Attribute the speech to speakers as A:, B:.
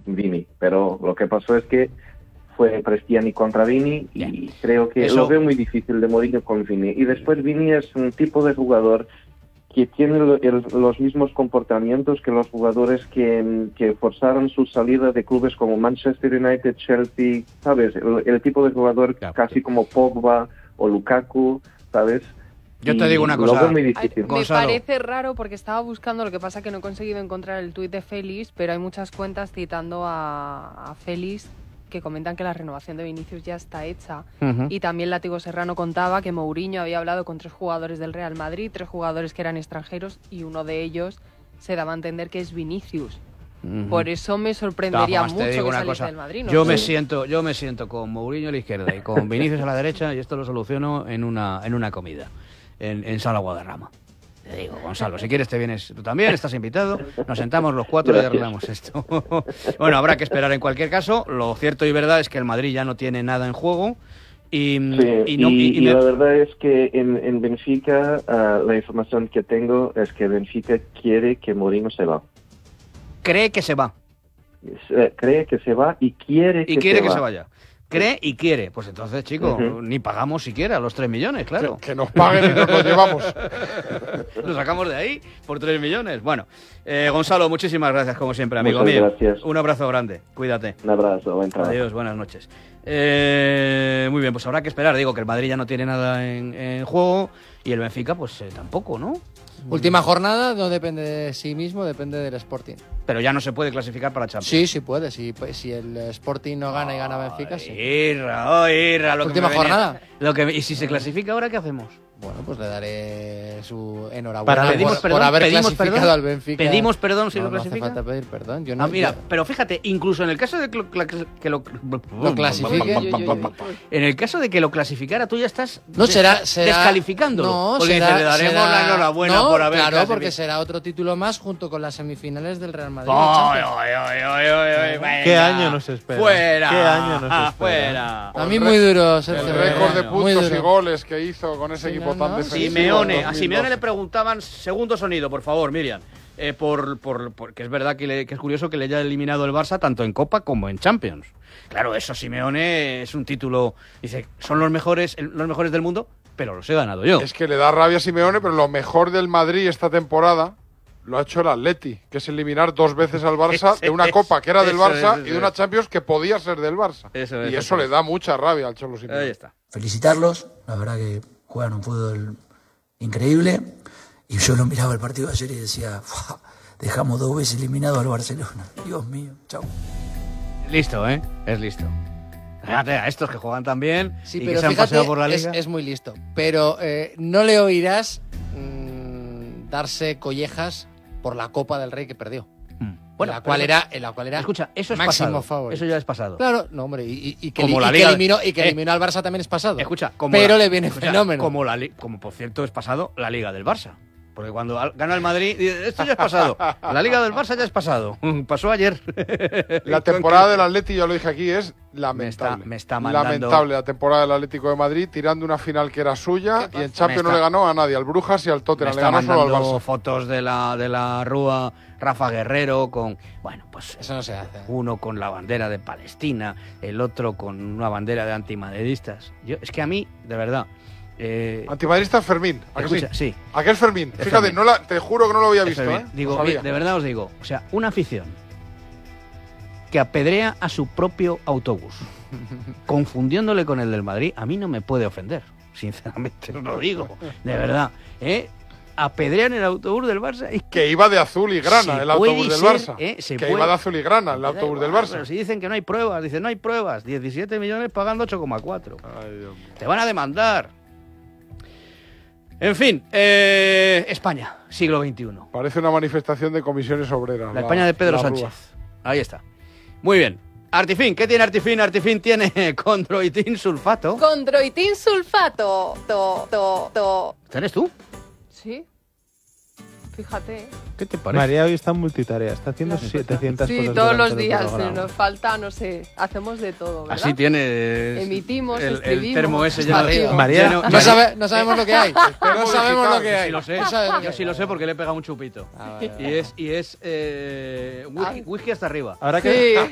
A: Vini, pero lo que pasó es que fue Prestiani contra Vini y creo que lo veo muy difícil de Mourinho con Vini. Y después Vini es un tipo de jugador que tiene los mismos comportamientos que los jugadores que forzaron su salida de clubes como Manchester United, Chelsea, ¿sabes? El tipo de jugador casi como Pogba o Lukaku, ¿sabes?
B: Yo te digo una cosa,
A: muy difícil.
C: Me parece raro porque estaba buscando, lo que pasa que no he conseguido encontrar el tuit de Félix, pero hay muchas cuentas citando a Félix que comentan que la renovación de Vinicius ya está hecha. Y también Látigo Serrano contaba que Mourinho había hablado con 3 jugadores del Real Madrid, 3 jugadores que eran extranjeros, y uno de ellos se daba a entender que es Vinicius. Por eso me sorprendería mucho que saliese del Madrid.
B: Yo me siento con Mourinho a la izquierda y con Vinicius a la derecha, y esto lo soluciono en una comida en Sala Guadarrama. Te digo, Gonzalo, si quieres te vienes tú también, estás invitado, nos sentamos los 4 y arreglamos esto. Bueno, habrá que esperar en cualquier caso. Lo cierto y verdad es que el Madrid ya no tiene nada en juego. Y
A: la verdad es que en Benfica, la información que tengo es que Benfica quiere que Mourinho se va.
B: Cree que se va.
A: Cree que se va y quiere que se
B: vaya. Cree y quiere. Pues entonces, chico, ni pagamos siquiera los 3 millones, claro.
D: Que nos paguen y nos los llevamos.
B: Lo sacamos de ahí por 3 millones. Bueno, Gonzalo, muchísimas gracias, como siempre, amigo
A: mío.
B: Gracias. Un abrazo grande. Cuídate.
A: Un abrazo. Buen trabajo.
B: Adiós, buenas noches. Muy bien, pues habrá que esperar. Digo que el Madrid ya no tiene nada en juego y el Benfica, pues tampoco, ¿no?
E: Última jornada, no depende de sí mismo, depende del Sporting.
B: Pero ya no se puede clasificar para Champions.
E: Sí, sí puede. Si el Sporting no gana y gana Benfica, sí.
B: Irra,
E: última jornada.
B: ¿Y si se clasifica ahora, qué hacemos?
E: Bueno, pues le daré su enhorabuena por haber
B: pedimos
E: clasificado
B: perdón,
E: al Benfica.
B: ¿Pedimos perdón si
E: no,
B: lo clasifica?
E: No hace falta pedir perdón. Yo no,
B: mira, pero fíjate, incluso en el caso de que lo
E: clasifique,
B: en el caso de que lo clasificara, tú ya estás
E: será
B: descalificándolo.
E: No,
B: porque le daremos la enhorabuena por haber
E: claro, porque será otro título más junto con las semifinales del Real Madrid.
F: ¿Qué año nos espera?
B: Fuera.
F: ¿Qué año nos espera?
B: Fuera.
E: A mí muy duro, Sergio.
D: El récord de puntos y goles que hizo con ese equipo tan defensivo.
B: A Simeone le preguntaban, segundo sonido, por favor, Miriam. Porque es verdad que es curioso que le haya eliminado el Barça tanto en Copa como en Champions. Claro, eso Simeone es un título. Dice, son los mejores del mundo, pero los he ganado yo.
D: Es que le da rabia a Simeone, pero lo mejor del Madrid esta temporada lo ha hecho el Atleti, que es eliminar 2 veces al Barça de una Copa que era del Barça y de una Champions que podía ser del Barça. Y eso le da mucha rabia al Cholo Simeone.
B: Ahí está.
G: Felicitarlos, la verdad que juegan un fútbol increíble. Y yo lo miraba el partido de ayer y decía, dejamos 2 veces eliminado al Barcelona. Dios mío, chao.
B: Listo, es listo. Fíjate, a estos que juegan tan bien
E: sí,
B: y
E: pero
B: que se han paseado por la liga.
E: Es muy listo, pero no le oirás darse collejas por la Copa del Rey que perdió. Bueno, en la cual era
B: escucha, eso es
E: máximo
B: pasado.
E: Favorito.
B: Eso ya es pasado.
E: Claro, no, hombre, y que eliminó al Barça también es pasado.
B: Escucha,
E: pero le viene fenómeno.
B: Como por cierto es pasado la Liga del Barça. Porque cuando gana el Madrid, esto ya es pasado. La Liga del Barça ya es pasado. Pasó ayer.
D: La temporada del Atleti, yo lo dije aquí, es lamentable.
B: Me está mandando...
D: Lamentable la temporada del Atlético de Madrid, tirando una final que era suya y en Champions no le ganó a nadie, al Brujas y al Tottenham. Le ganó solo al Barça.
B: Fotos de la Rúa, Rafa Guerrero con... Bueno, pues
E: eso no se hace.
B: Uno con la bandera de Palestina, el otro con una bandera de antimadridistas. Es que a mí, de verdad...
D: Antimadrista Fermín.
B: Escucha, sí.
D: Aquel Fermín. Fíjate,
B: Fermín.
D: te juro que no lo había visto.
B: Digo, de verdad os digo, o sea, una afición que apedrea a su propio autobús, confundiéndole con el del Madrid, a mí no me puede ofender. Sinceramente os lo digo. De verdad. Apedrean el autobús del Barça.
D: Que iba de azul y grana el autobús del Barça. Iba de azul y grana el autobús del Barça.
B: Pero si dicen que no hay pruebas, dicen no hay pruebas. 17 millones pagando 8,4. Te van a demandar. En fin, España, siglo XXI.
D: Parece una manifestación de comisiones obreras.
B: La España de Pedro Sánchez. Ahí está. Muy bien. Artifin, ¿qué tiene Artifin? Artifin tiene condroitin sulfato.
C: Condroitin sulfato.
B: ¿Tienes tú?
C: Sí. Fíjate.
B: ¿Qué te parece?
F: María hoy está en multitarea, está haciendo 700
C: sí,
F: cosas.
C: Sí, todos los días. Nos falta, no sé, hacemos de todo, ¿verdad?
B: Así tienes...
C: Emitimos,
B: el
C: escribimos.
B: termo ese ya
F: María,
E: no sabemos lo que hay. No sabemos lo que hay.
B: Sí lo sé. Yo sí lo sé porque le he pegado un chupito. Y es whisky hasta arriba.
F: Ahora que